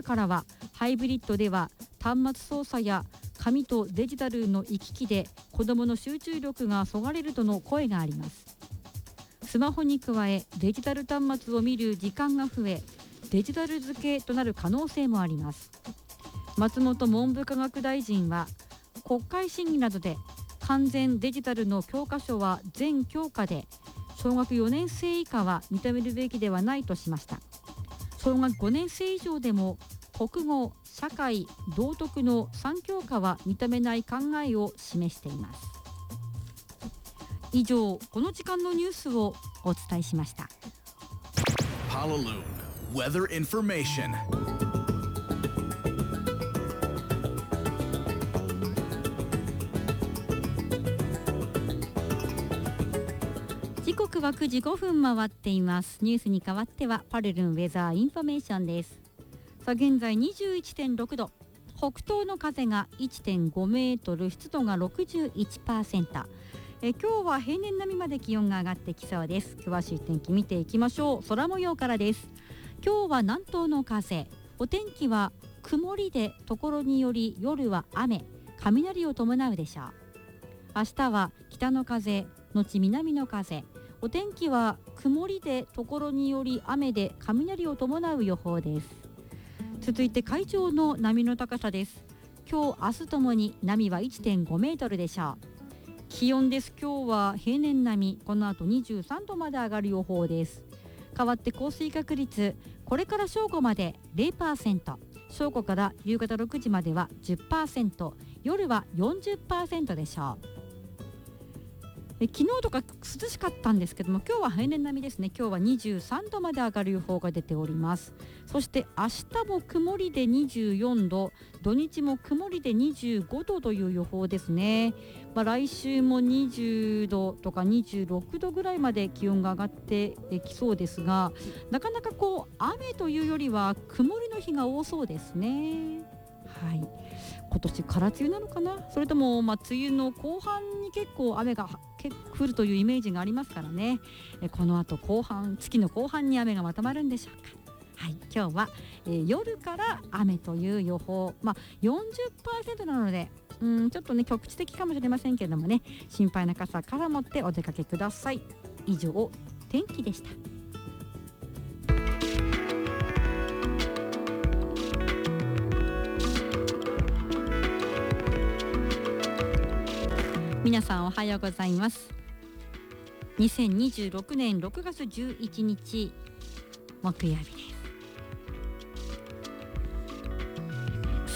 からはハイブリッドでは端末操作や紙とデジタルの行き来で子どもの集中力がそがれるとの声があります。スマホに加えデジタル端末を見る時間が増え、デジタル付けとなる可能性もあります。松本文部科学大臣は国会審議などで完全デジタルの教科書は全教科で小学4年生以下は認めるべきではないとしました。小学5年生以上でも国語、社会、道徳の3教科は認めない考えを示しています。以上、この時間のニュースをお伝えしました。 Hallelujah Weather Information。 時刻は9時5分回っています。ニュースに代わってはパルルンウェザーインフォメーションです。さあ現在 21.6 度、北東の風が 1.5 メートル、湿度が 61%。今日は平年並みまで気温が上がってきそうです。詳しい天気見ていきましょう。空模様からです。今日は南東の風、お天気は曇りでところにより夜は雨、雷を伴うでしょう。明日は北の風のち南の風、お天気は曇りでところにより雨で雷を伴う予報です。続いて海上の波の高さです。今日明日ともに波は 1.5 メートルでしょう。気温です。今日は平年並み、この後23度まで上がる予報です。代わって降水確率、これから正午まで 0%、 正午から夕方6時までは 10%、 夜は 40% でしょう。昨日とか涼しかったんですけども、今日は平年並みですね。今日は23度まで上がる予報が出ております。そして明日も曇りで24度、土日も曇りで25度という予報ですね。来週も20度とか26度ぐらいまで気温が上がってきそうですが、なかなか雨というよりは曇りの日が多そうですね。はい、今年空梅雨なのかな、それとも梅雨の後半に結構雨が降るというイメージがありますからね。この後月の後半に雨がまとまるんでしょうか。はい、今日は、夜から雨という予報、40% なのでちょっとね局地的かもしれませんけれどもね、心配な傘から持ってお出かけください。以上、天気でした。皆さんおはようございます。2026年6月11日木曜日です。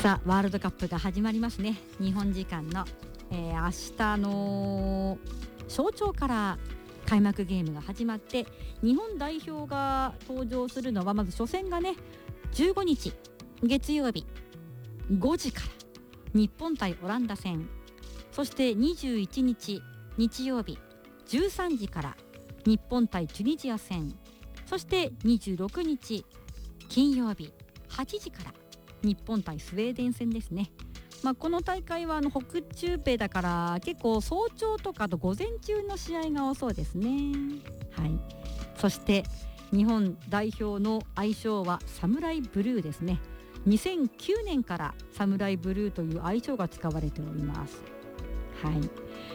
さあワールドカップが始まりますね。日本時間の、明日の早朝から開幕ゲームが始まって、日本代表が登場するのはまず初戦がね15日月曜日5時から日本対オランダ戦、そして21日日曜日13時から日本対チュニジア戦、そして26日金曜日8時から日本対スウェーデン戦ですね。この大会は北中米だから結構早朝とかと午前中の試合が多そうですね。はい、そして日本代表の愛称はサムライブルーですね。2009年からサムライブルーという愛称が使われております。はい、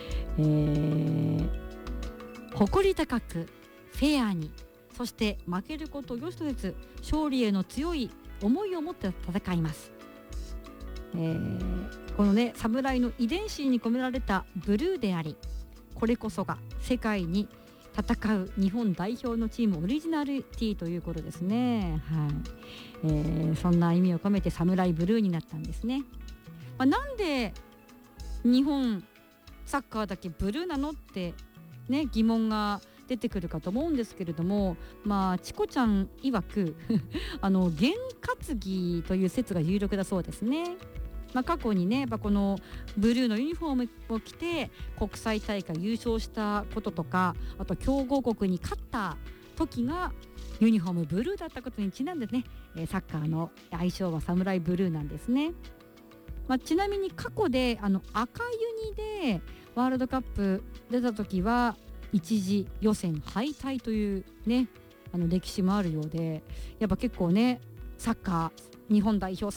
誇り高くフェアに、そして負けることよしとせず勝利への強い思いを持って戦います。このね侍の遺伝子に込められたブルーであり、これこそが世界に戦う日本代表のチームオリジナリティということですね。はい、そんな意味を込めてサムライブルーになったんですね。なんで日本サッカーだけブルーなのってね疑問が出てくるかと思うんですけれども、チコちゃん曰く験担ぎという説が有力だそうですね。過去にねこのブルーのユニフォームを着て国際大会優勝したこととか、あと強豪国に勝った時がユニフォームブルーだったことにちなんでね、サッカーの愛称はサムライブルーなんですね。ちなみに過去で赤ユニでワールドカップ出た時は一次予選敗退というね歴史もあるようで、やっぱ結構ねサッカー日本代表